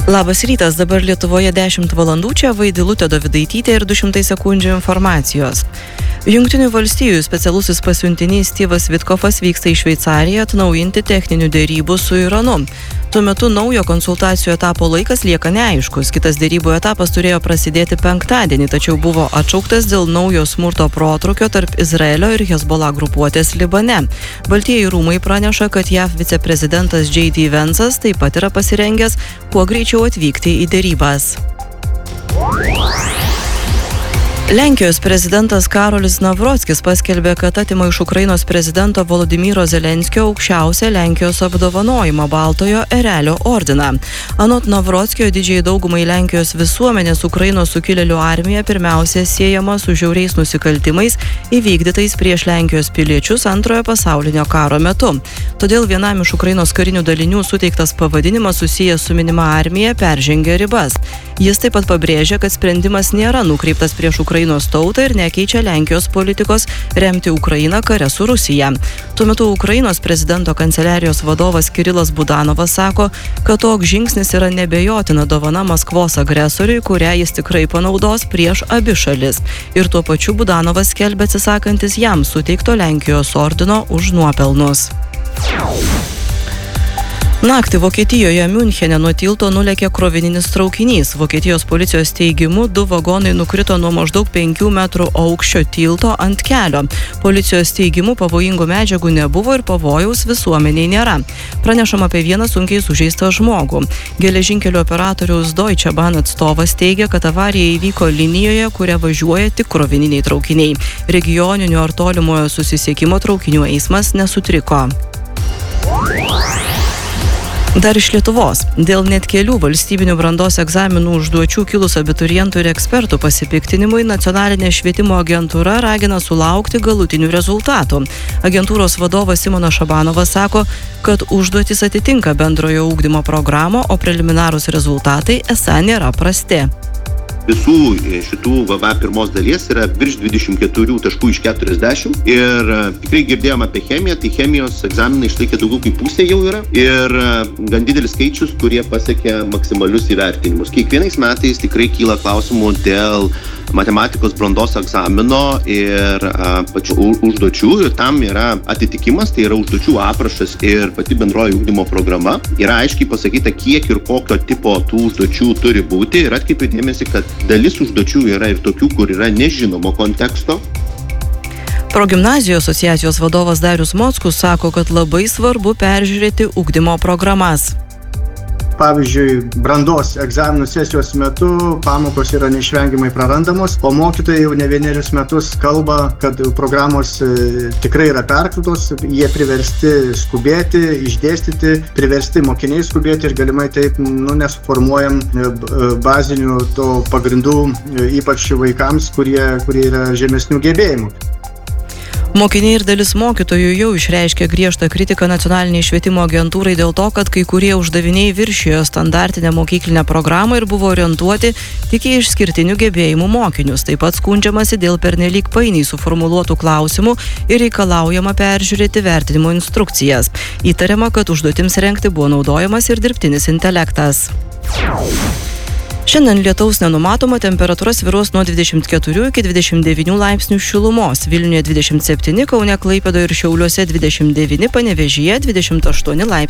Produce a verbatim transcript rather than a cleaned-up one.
Labas rytas, dabar Lietuvoje dešimt valandų, čia Vaidilutė Dovidaitytė ir du šimtai sekundžių informacijos. Jungtinių valstijų specialusis pasiuntinys Styvas Vitkofas vyksta į Šveicariją atnaujinti techninių derybų su Iranu. Tuo metu naujo konsultacijų etapo laikas lieka neaiškus. Kitas derybų etapas turėjo prasidėti penktadienį, tačiau buvo atšauktas dėl naujo smurto protrūkio tarp Izraelio ir Hezbollah grupuotės Libane. Baltieji rūmai praneša, kad J A V viceprezidentas J D Vance'as taip pat yra pasirengęs kuo greičiau atvykti į derybas. Lenkijos prezidentas Karolis Nawrockis paskelbė, kad atima iš Ukrainos prezidento Volodymyro Zelenskio aukščiausią Lenkijos apdovanojimą Baltojo Erelio ordiną. Anot Nawrockio, didžiai daugumai Lenkijos visuomenės Ukrainos sukilėlių armija pirmiausia siejama su žiauriais nusikaltimais įvykdytais prieš Lenkijos piliečius Antrojo pasaulinio karo metu. Todėl vienam iš Ukrainos karinių dalinių suteiktas pavadinimas susijęs su minima armija peržengia ribas. Jis taip pat pabrėžia, kad sprendimas nėra nukreiptas prieš Ukrainos tautą ir nekeičia Lenkijos politikos remti Ukrainą kare su Rusija. Tuo metu Ukrainos prezidento kanceliarijos vadovas Kirilas Budanovas sako, kad toks žingsnis yra nebejotina dovana Maskvos agresoriui, kurią jis tikrai panaudos prieš abi šalis. Ir tuo pačiu Budanovas skelbia atsisakantis jam suteikto Lenkijos ordino už nuopelnus. Naktį Vokietijoje Miunchene nuo tilto nulėkė krovininis traukinys. Vokietijos policijos teigimu, du vagonai nukrito nuo maždaug penkių metrų aukščio tilto ant kelio. Policijos teigimu, pavojingų medžiagų nebuvo ir pavojaus visuomeniai nėra. Pranešama apie vieną sunkiai sužeistą žmogų. Geležinkelio operatoriaus Deutsche Bahn atstovas teigia, kad avarija įvyko linijoje, kuria važiuoja tik krovininiai traukiniai. Regioninio ar tolimojo susisiekimo traukinių eismas nesutriko. Dar iš Lietuvos. Dėl net kelių valstybinių brandos egzaminų užduočių kilus abiturientų ir ekspertų pasipiktinimui nacionalinė švietimo agentūra ragina sulaukti galutinių rezultatų. Agentūros vadovas Simonas Šabanovas sako, kad užduotis atitinka bendrojo ugdymo programą, o preliminarūs rezultatai esą nėra prasti. Visų šitų V V A pirmos dalies yra virš dvidešimt keturių taškų iš keturiasdešimt ir tikrai girdėjom apie chemiją, tai chemijos egzaminai išlaikė daugiau kaip pusė jau yra ir gan didelis skaičius, kurie pasiekė maksimalius įvertinimus. Kiekvienais metais tikrai kyla klausimų dėl matematikos brandos egzamino ir a, pačių užduočių ir tam yra atitikimas, tai yra užduočių aprašas ir pati bendroji ugdymo programa. Yra aiškiai pasakyta, kiek ir kokio tipo tų užduočių turi būti ir atkreipiu dėmesį, kad dalis užduočių yra ir tokių, kur yra nežinomo konteksto. Progimnazijų asociacijos vadovas Darius Mockus sako, kad labai svarbu peržiūrėti ugdymo programas. Pavyzdžiui, brandos egzaminų sesijos metu pamokos yra neišvengiamai prarandamos, o mokytojai jau ne vienerius metus kalba, kad programos tikrai yra perkrautos, jie priversti skubėti, išdėstyti, priversti mokiniai skubėti ir galimai taip nu, nesuformuojam bazinių to pagrindų, ypač vaikams, kurie, kurie yra žemesnių gebėjimų. Mokiniai ir dalis mokytojų jau išreiškė griežtą kritiką nacionaliniai švietimo agentūrai dėl to, kad kai kurie uždaviniai viršijo standartinę mokyklinę programą ir buvo orientuoti tik į išskirtinių gebėjimų mokinius. Taip pat skundžiamasi dėl pernelyg painiai suformuluotų klausimų ir reikalaujama peržiūrėti vertinimo instrukcijas. Įtariama, kad užduotims rengti buvo naudojamas ir dirbtinis intelektas. Šiandien lietaus nenumatoma, temperatūra svyruos nuo dvidešimt keturių iki dvidešimt devynių laipsnių šilumos. Vilniuje dvidešimt septyni, Kaune, Klaipėdoje ir Šiauliuose dvidešimt devyni, Panevėžyje dvidešimt aštuoni laipsniai.